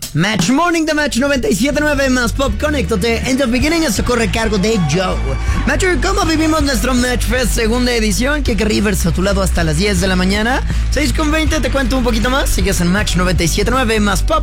Match Morning de Match 97.9 más Pop. Conéctate. En The Beginning esto corre a cargo de Joe. Matcher, ¿cómo vivimos nuestro Match Fest segunda edición? Kike Rivers a tu lado hasta las 10 de la mañana. 6:20, te cuento un poquito más. Sigues en Match 97.9 más Pop.